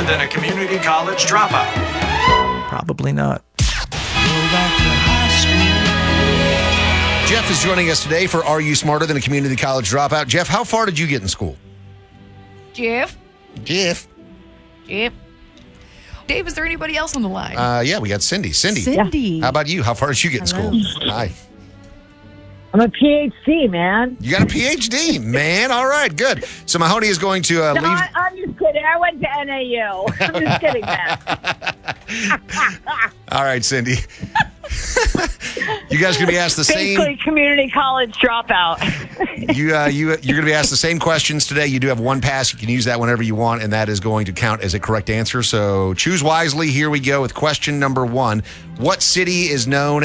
than a community college dropout? Probably not. Jeff is joining us today for Are You Smarter Than a Community College Dropout? Jeff, how far did you get in school? Jeff? Jeff. Dave, is there anybody else on the line? Yeah, we got Cindy. Cindy. Cindy. How about you? How far did you get in school? Hi. I'm a PhD, man. You got a PhD, man. All right, good. So Mahoney is going to No, leave. I'm just kidding. I went to NAU. I'm just kidding, man. All right, Cindy. You guys going to be asked the same. Basically, community college dropout. You're going to be asked the same questions today. You do have one pass. You can use that whenever you want, and that is going to count as a correct answer. So choose wisely. Here we go with question number 1. What city is known